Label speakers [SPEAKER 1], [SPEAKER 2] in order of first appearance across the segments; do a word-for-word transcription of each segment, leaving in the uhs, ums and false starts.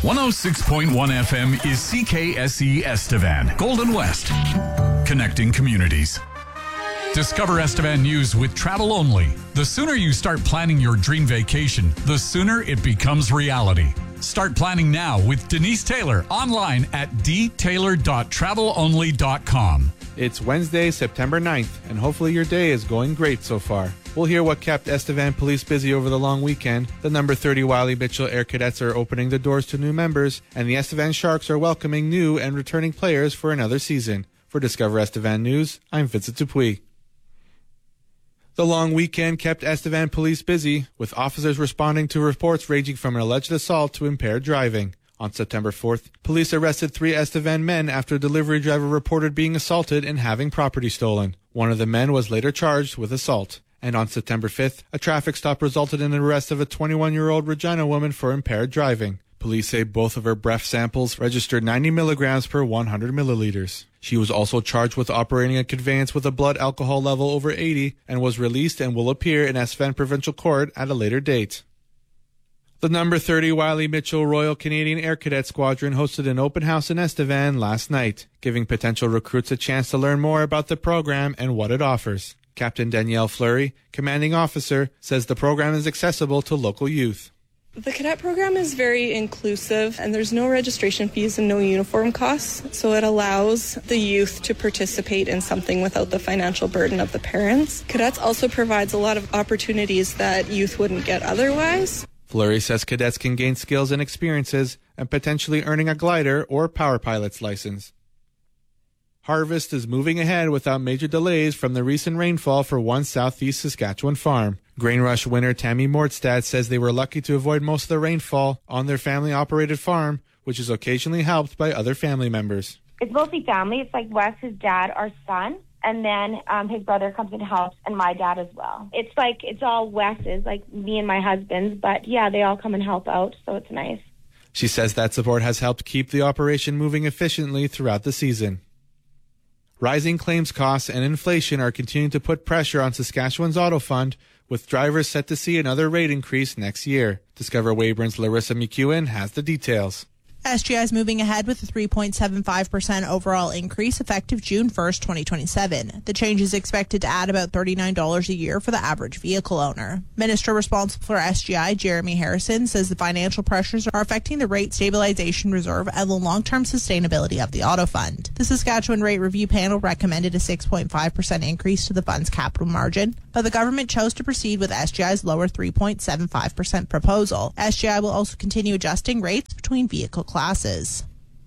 [SPEAKER 1] one oh six point one F M is C K S E Estevan, Golden West, connecting communities. Discover Estevan News with Travel Only. The sooner you start planning your dream vacation, the sooner it becomes reality. Start planning now with Denise Taylor online at d taylor dot travel only dot com.
[SPEAKER 2] It's Wednesday, September ninth, and hopefully your day is going great so far. We'll hear what kept Estevan Police busy over the long weekend. The number thirty Wiley Mitchell Air Cadets are opening the doors to new members, and the Estevan Sharks are welcoming new and returning players for another season. For Discover Estevan News, I'm Vincent Dupuis. The long weekend kept Estevan Police busy, with officers responding to reports ranging from an alleged assault to impaired driving. On September fourth, police arrested three Estevan men after a delivery driver reported being assaulted and having property stolen. One of the men was later charged with assault. And on September fifth, a traffic stop resulted in the arrest of a twenty-one-year-old Regina woman for impaired driving. Police say both of her breath samples registered ninety milligrams per one hundred milliliters. She was also charged with operating a conveyance with a blood alcohol level over eighty and was released and will appear in Estevan Provincial Court at a later date. The number thirty Wiley Mitchell Royal Canadian Air Cadet Squadron hosted an open house in Estevan last night, giving potential recruits a chance to learn more about the program and what it offers. Captain Danielle Fleury, commanding officer, says the program is accessible to local youth.
[SPEAKER 3] The cadet program is very inclusive, and there's no registration fees and no uniform costs, so it allows the youth to participate in something without the financial burden of the parents. Cadets also provides a lot of opportunities that youth wouldn't get otherwise.
[SPEAKER 2] Fleury says cadets can gain skills and experiences and potentially earning a glider or power pilot's license. Harvest is moving ahead without major delays from the recent rainfall for one southeast Saskatchewan farm. Grain Rush winner Tammy Mordstad says they were lucky to avoid most of the rainfall on their family-operated farm, which is occasionally helped by other family members.
[SPEAKER 4] It's mostly family. It's like Wes, his dad, our son, and then um, his brother comes and helps, and my dad as well. It's like it's all Wes's, like me and my husband's, but yeah, they all come and help out, so it's nice.
[SPEAKER 2] She says that support has helped keep the operation moving efficiently throughout the season. Rising claims costs and inflation are continuing to put pressure on Saskatchewan's auto fund, with drivers set to see another rate increase next year. Discover Weyburn's Larissa McEwen has the details.
[SPEAKER 5] S G I is moving ahead with a three point seven five percent overall increase effective June first, twenty twenty-seven. The change is expected to add about thirty-nine dollars a year for the average vehicle owner. Minister responsible for S G I, Jeremy Harrison, says the financial pressures are affecting the rate stabilization reserve and the long-term sustainability of the auto fund. The Saskatchewan Rate Review Panel recommended a six point five percent increase to the fund's capital margin, but the government chose to proceed with S G I's lower three point seven five percent proposal. S G I will also continue adjusting rates between vehicle classes.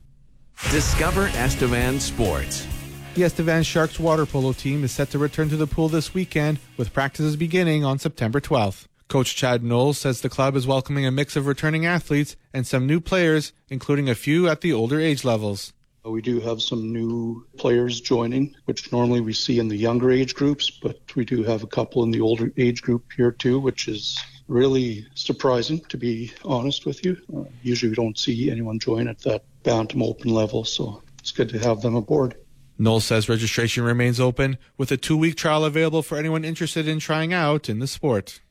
[SPEAKER 6] Discover Estevan Sports.
[SPEAKER 2] The Estevan Sharks water polo team is set to return to the pool this weekend, with practices beginning on September twelfth. Coach Chad Knowles says the club is welcoming a mix of returning athletes and some new players, including a few at the older age levels.
[SPEAKER 7] We do have some new players joining, which normally we see in the younger age groups, but we do have a couple in the older age group here too, which is really surprising, to be honest with you. Uh, usually we don't see anyone join at that Bantam Open level, so it's good to have them aboard.
[SPEAKER 2] Knowles says registration remains open, with a two-week trial available for anyone interested in trying out in the sport.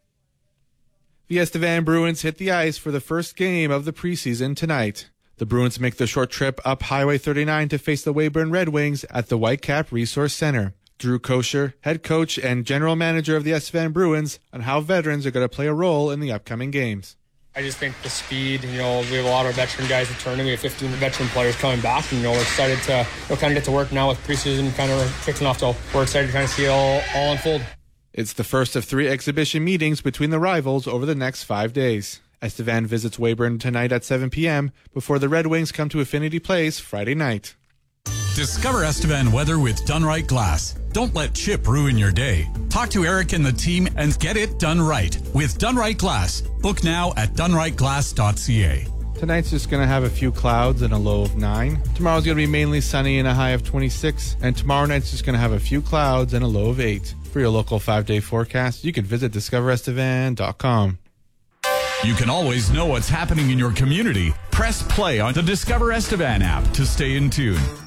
[SPEAKER 2] The Estevan Bruins hit the ice for the first game of the preseason tonight. The Bruins make the short trip up Highway thirty-nine to face the Weyburn Red Wings at the Whitecap Resource Center. Drew Kosher, head coach and general manager of the Estevan Bruins, on how veterans are going to play a role in the upcoming games.
[SPEAKER 8] I just think the speed, you know, we have a lot of veteran guys returning. We have fifteen veteran players coming back, and, you know, we're excited to, you know, kind of get to work now with preseason kind of kicking off, so we're excited to kind of see it all, all unfold.
[SPEAKER 2] It's the first of three exhibition meetings between the rivals over the next five days. Estevan visits Weyburn tonight at seven p.m. before the Red Wings come to Affinity Place Friday night.
[SPEAKER 1] Discover Estevan weather with Dunright Glass. Don't let chip ruin your day. Talk to Eric and the team and get it done right with Dunright Glass. Book now at dunright glass dot c a.
[SPEAKER 2] Tonight's just going to have a few clouds and a low of nine. Tomorrow's going to be mainly sunny and a high of twenty-six. And tomorrow night's just going to have a few clouds and a low of eight. For your local five-day forecast, you can visit discover estevan dot com.
[SPEAKER 1] You can always know what's happening in your community. Press play on the Discover Estevan app to stay in tune.